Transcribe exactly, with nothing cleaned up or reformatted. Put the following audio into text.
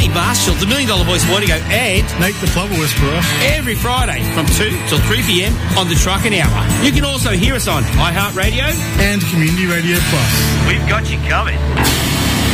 me, Barshall, the Million Dollar Voice of Audio, and Nate the Plover Whisperer. Every Friday from two till three p.m. on the Trucking Hour. You can also hear us on iHeartRadio and Community Radio Plus. We've got you covered.